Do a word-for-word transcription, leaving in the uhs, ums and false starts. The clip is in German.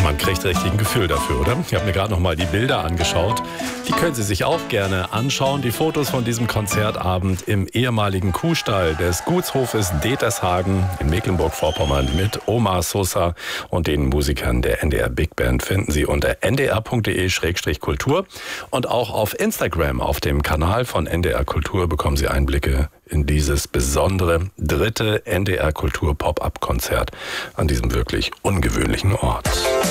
Man kriegt richtig ein Gefühl dafür, oder? Ich habe mir gerade noch mal die Bilder angeschaut. Die können Sie sich auch gerne anschauen. Die Fotos von diesem Konzertabend im ehemaligen Kuhstall des Gutshofes Detershagen in Mecklenburg-Vorpommern mit Omar Sosa und den Musikern der N D R Big Band finden Sie unter n d r punkt d e Schrägstrich kultur. Und auch auf Instagram, auf dem Kanal von N D R Kultur, bekommen Sie Einblicke in dieses besondere dritte N D R Kultur Pop-Up-Konzert an diesem wirklich ungewöhnlichen Ort.